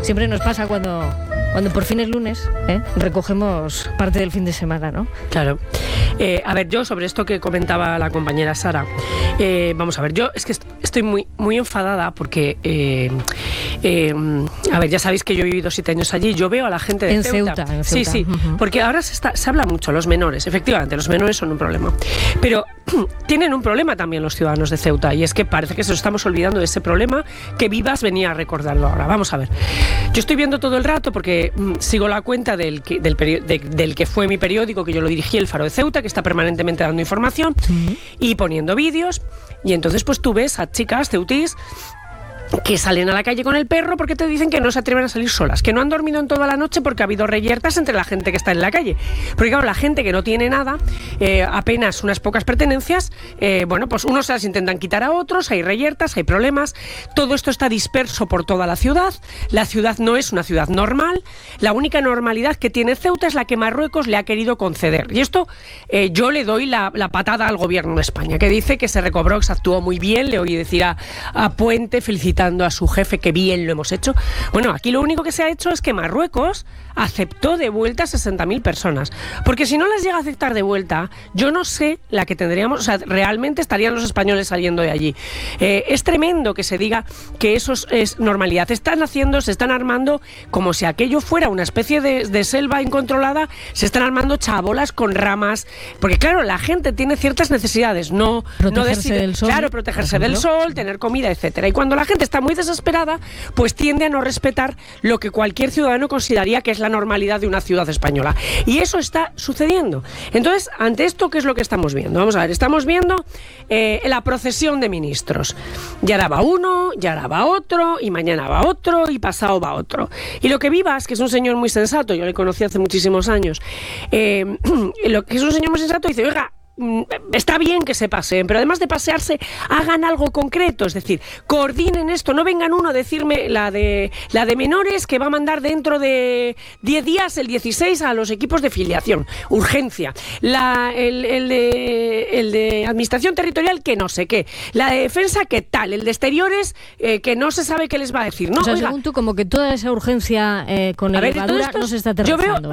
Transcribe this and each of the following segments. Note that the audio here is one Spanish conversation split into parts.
siempre nos pasa cuando por fin es lunes, recogemos parte del fin de semana, ¿no? Claro. A ver, yo sobre esto que comentaba la compañera Sara, vamos a ver, yo es que estoy muy enfadada porque, a ver, ya sabéis que yo he vivido 7 años allí, yo veo a la gente de en Ceuta. Sí, porque ahora se habla mucho, los menores, efectivamente, los menores son un problema, pero tienen un problema también los ciudadanos de Ceuta, y es que parece que se nos estamos olvidando de ese problema que Vivas venía a recordarlo ahora. Vamos a ver, yo estoy viendo todo el rato porque sigo la cuenta del que fue mi periódico, que yo lo dirigí, El Faro de Ceuta, que está permanentemente dando información y poniendo vídeos, y entonces pues tú ves a chicas ceutís que salen a la calle con el perro porque te dicen que no se atreven a salir solas, que no han dormido en toda la noche porque ha habido reyertas entre la gente que está en la calle. Porque claro, la gente que no tiene nada, apenas unas pocas pertenencias, bueno, pues unos se las intentan quitar a otros, hay reyertas, hay problemas, todo esto está disperso por toda la ciudad no es una ciudad normal, la única normalidad que tiene Ceuta es la que Marruecos le ha querido conceder. Y esto yo le doy la patada al gobierno de España, que dice que se recobró, que se actuó muy bien, le oí decir a Puente, felicitando a su jefe que bien lo hemos hecho. Bueno, aquí lo único que se ha hecho es que Marruecos aceptó de vuelta a 60.000 personas, porque si no las llega a aceptar de vuelta, yo no sé la que tendríamos, o sea, realmente estarían los españoles saliendo de allí. Es tremendo que se diga que eso es normalidad. Se están armando como si aquello fuera una especie de selva incontrolada, se están armando chabolas con ramas, porque claro, la gente tiene ciertas necesidades, protegerse del sol, claro, protegerse del sol, tener comida, etcétera. Y cuando la gente está muy desesperada, pues tiende a no respetar lo que cualquier ciudadano consideraría que es la normalidad de una ciudad española. Y eso está sucediendo. Entonces, ante esto, ¿qué es lo que estamos viendo? Vamos a ver, estamos viendo la procesión de ministros. Y ahora va uno, y ahora va otro, y mañana va otro, y pasado va otro. Y lo que Vivas, que es un señor muy sensato, yo le conocí hace muchísimos años, lo que es un señor muy sensato, dice, oiga, está bien que se paseen, pero además de pasearse, hagan algo concreto, es decir, coordinen esto, no vengan uno a decirme la de menores que va a mandar dentro de 10 días, el 16, a los equipos de filiación, urgencia, el de administración territorial que no sé qué, la de defensa que tal, el de exteriores que no se sabe qué les va a decir, ¿no? O sea, según tú, como que toda esa urgencia con elevadura no se está aterrizando.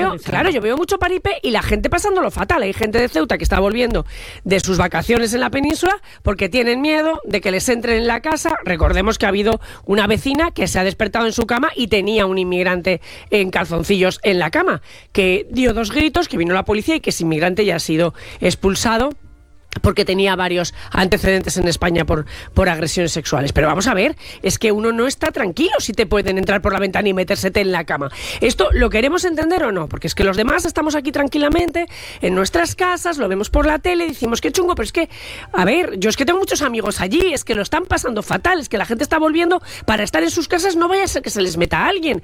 Yo veo mucho paripé y la gente pasándolo fatal, hay gente de Ceuta que está volviendo de sus vacaciones en la península porque tienen miedo de que les entren en la casa. Recordemos que ha habido una vecina que se ha despertado en su cama y tenía un inmigrante en calzoncillos en la cama, que dio 2 gritos, que vino la policía y que ese inmigrante ya ha sido expulsado porque tenía varios antecedentes en España por agresiones sexuales. Pero vamos a ver, es que uno no está tranquilo si te pueden entrar por la ventana y metérsete en la cama. ¿Esto lo queremos entender o no? Porque es que los demás estamos aquí tranquilamente, en nuestras casas, lo vemos por la tele, decimos qué chungo, pero es que, a ver, yo es que tengo muchos amigos allí, es que lo están pasando fatal, es que la gente está volviendo para estar en sus casas, no vaya a ser que se les meta a alguien.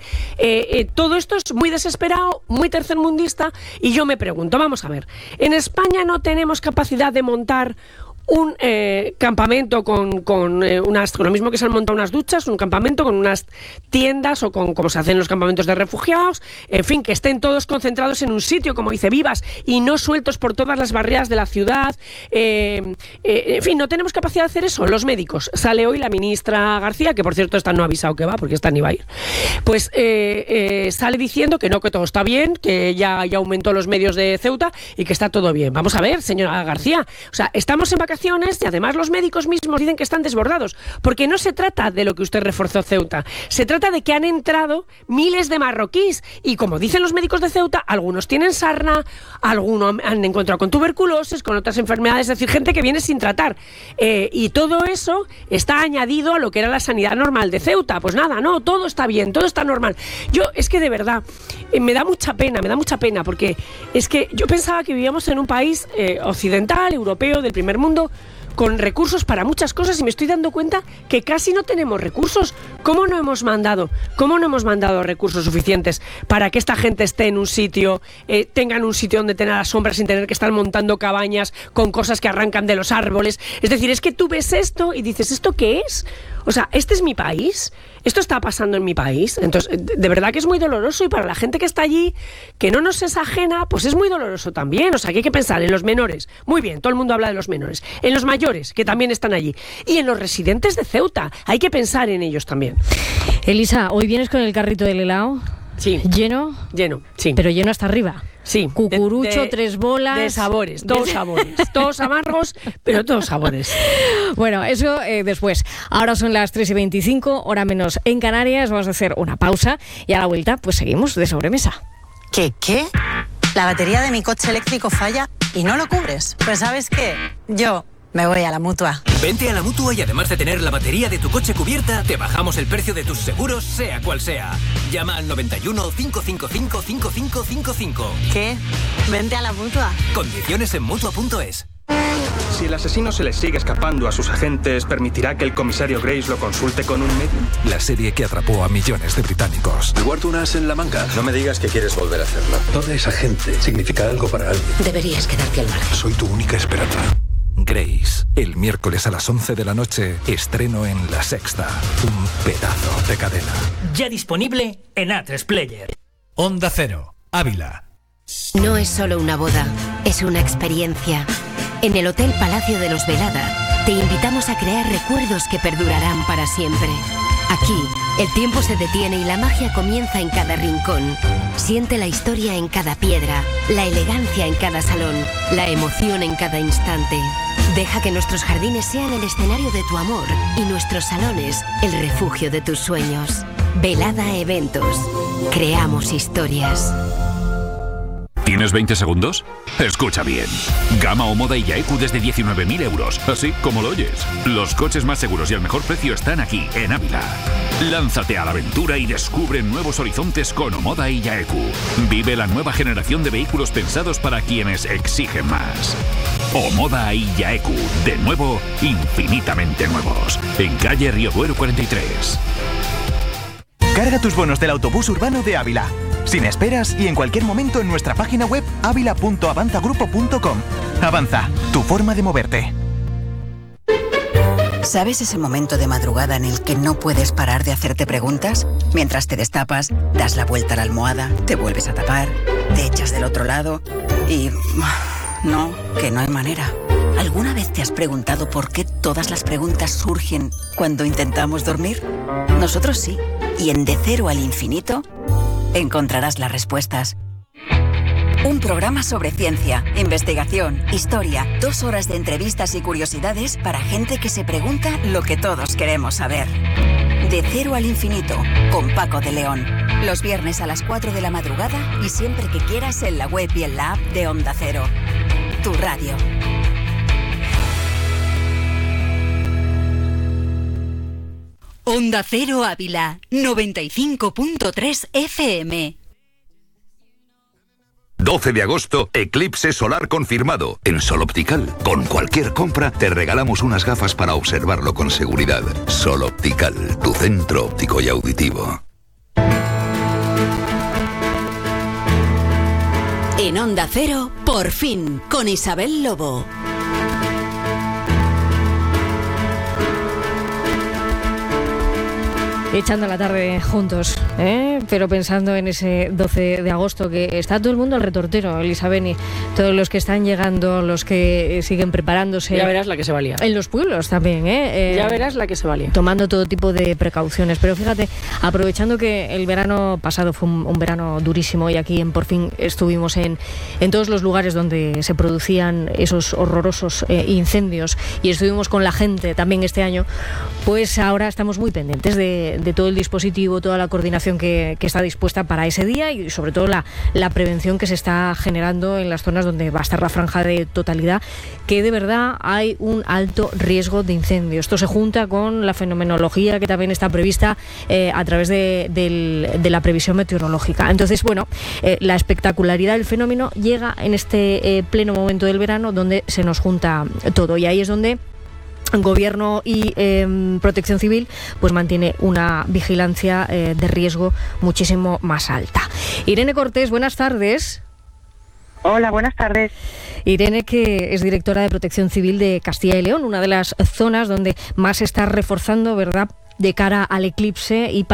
Todo esto es muy desesperado, muy tercermundista, y yo me pregunto, vamos a ver, en España no tenemos capacidad de montar un campamento con lo mismo que se han montado unas duchas, un campamento con unas tiendas o con como se hacen los campamentos de refugiados, en fin, que estén todos concentrados en un sitio, como dice Vivas, y no sueltos por todas las barriadas de la ciudad. En fin, no tenemos capacidad de hacer eso. Los médicos. Sale hoy la ministra García, que por cierto esta no ha avisado que va, porque esta ni va a ir. Pues sale diciendo que no, que todo está bien, que ya aumentó los medios de Ceuta y que está todo bien. Vamos a ver, señora García, o sea, estamos en vacaciones y además los médicos mismos dicen que están desbordados, porque no se trata de lo que usted reforzó Ceuta, se trata de que han entrado miles de marroquíes y, como dicen los médicos de Ceuta, algunos tienen sarna, algunos han encontrado con tuberculosis, con otras enfermedades, es decir, gente que viene sin tratar, y todo eso está añadido a lo que era la sanidad normal de Ceuta. Pues nada, no, todo está bien, todo está normal. Yo, es que de verdad, me da mucha pena, porque es que yo pensaba que vivíamos en un país occidental, europeo, del primer mundo, con recursos para muchas cosas, y me estoy dando cuenta que casi no tenemos recursos. ¿Cómo no hemos mandado recursos suficientes para que esta gente esté en un sitio, tengan un sitio donde tener la sombra sin tener que estar montando cabañas con cosas que arrancan de los árboles? Es decir, es que tú ves esto y dices, ¿esto qué es? O sea, ¿este es mi país? ¿Esto está pasando en mi país? Entonces, de verdad que es muy doloroso, y para la gente que está allí, que no nos es ajena, pues es muy doloroso también. O sea, que hay que pensar en los menores. Muy bien, todo el mundo habla de los menores. En los mayores, que también están allí. Y en los residentes de Ceuta. Hay que pensar en ellos también. Elisa, ¿hoy vienes con el carrito del helado? Sí. ¿Lleno? Lleno, sí. Pero lleno hasta arriba. Sí. Cucurucho, 3 bolas. De sabores, todos sabores. Todos amargos, pero todos sabores. Bueno, eso después. Ahora son las 3:25, hora menos en Canarias. Vamos a hacer una pausa y a la vuelta pues seguimos de sobremesa. ¿Qué? La batería de mi coche eléctrico falla y no lo cubres. Pues ¿sabes qué? Yo me voy a la Mutua. Vente a la Mutua y además de tener la batería de tu coche cubierta, te bajamos el precio de tus seguros, sea cual sea. Llama al 91 555 5555. ¿Qué? Vente a la Mutua. Condiciones en Mutua.es. Si el asesino se les sigue escapando a sus agentes, ¿permitirá que el comisario Grace lo consulte con un medium? La serie que atrapó a millones de británicos. ¿Me guardo un as en la manga? No me digas que quieres volver a hacerlo. Toda esa gente significa algo para alguien. Deberías quedarte al margen. Soy tu única esperanza. Grace, el miércoles a las 11 de la noche, estreno en La Sexta. Un pedazo de cadena. Ya disponible en A3 Player. Onda Cero, Ávila. No es solo una boda, es una experiencia. En el Hotel Palacio de los Velada te invitamos a crear recuerdos que perdurarán para siempre. Aquí, el tiempo se detiene y la magia comienza en cada rincón. Siente la historia en cada piedra, la elegancia en cada salón, la emoción en cada instante. Deja que nuestros jardines sean el escenario de tu amor y nuestros salones el refugio de tus sueños. Velada Eventos. Creamos historias. ¿Tienes 20 segundos? Escucha bien. Gama o Moda y Yaeku desde 19.000 euros. Así como lo oyes. Los coches más seguros y al mejor precio están aquí, en Ávila. Lánzate a la aventura y descubre nuevos horizontes con Omoda y Yaeku. Vive la nueva generación de vehículos pensados para quienes exigen más. Omoda y Yaeku. De nuevo, infinitamente nuevos. En calle Río Duero 43. Carga tus bonos del autobús urbano de Ávila. Sin esperas y en cualquier momento en nuestra página web avila.avanzagrupo.com. Avanza, tu forma de moverte. ¿Sabes ese momento de madrugada en el que no puedes parar de hacerte preguntas? Mientras te destapas, das la vuelta a la almohada, te vuelves a tapar, te echas del otro lado y... no, que no hay manera. ¿Alguna vez te has preguntado por qué todas las preguntas surgen cuando intentamos dormir? Nosotros sí. Y en De Cero al Infinito encontrarás las respuestas. Un programa sobre ciencia, investigación, historia, 2 horas de entrevistas y curiosidades para gente que se pregunta lo que todos queremos saber. De Cero al Infinito, con Paco de León. Los viernes a las 4 de la madrugada y siempre que quieras en la web y en la app de Onda Cero. Tu radio. Onda Cero Ávila, 95.3 FM. 12 de agosto, eclipse solar confirmado en Sol Optical. Con cualquier compra te regalamos unas gafas para observarlo con seguridad. Sol Optical, tu centro óptico y auditivo. En Onda Cero, por fin, con Isabel Lobo. Echando la tarde juntos, pero pensando en ese 12 de agosto que está todo el mundo al retortero, Elisa Beni, todos los que están llegando, los que siguen preparándose. Ya verás la que se valía. En los pueblos también, ya verás la que se valía. Tomando todo tipo de precauciones. Pero fíjate, aprovechando que el verano pasado fue un verano durísimo y aquí en Por Fin estuvimos en todos los lugares donde se producían esos horrorosos incendios y estuvimos con la gente también este año, pues ahora estamos muy pendientes de todo el dispositivo, toda la coordinación que está dispuesta para ese día y sobre todo la prevención que se está generando en las zonas donde va a estar la franja de totalidad, que de verdad hay un alto riesgo de incendio. Esto se junta con la fenomenología que también está prevista a través de la previsión meteorológica. Entonces, bueno, la espectacularidad del fenómeno llega en este pleno momento del verano donde se nos junta todo y ahí es donde Gobierno y Protección Civil pues mantiene una vigilancia de riesgo muchísimo más alta. Irene Cortés, buenas tardes. Hola, buenas tardes. Irene, que es directora de Protección Civil de Castilla y León, una de las zonas donde más se está reforzando, ¿verdad?, de cara al eclipse y